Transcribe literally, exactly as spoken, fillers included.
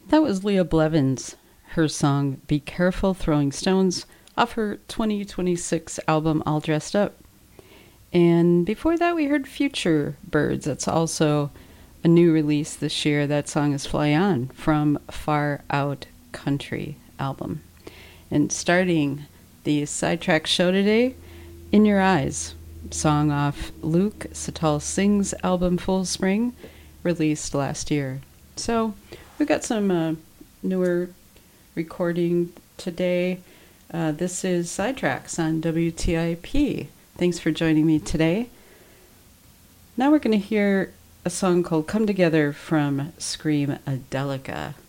That was Leah Blevins, her song Be Careful Throwing Stones off her twenty twenty-six album All Dressed Up. And before that we heard Future Birds. That's also a new release this year. That song is Fly On from Far Out Country album. And starting the Sidetrack show today, In Your Eyes, song off Luke Sital Singh's album Full Spring, released last year. So we've got some uh, newer recording today. Uh, this is Sidetracks on W T I P. Thanks for joining me today. Now we're going to hear a song called Come Together from Scream Adelica.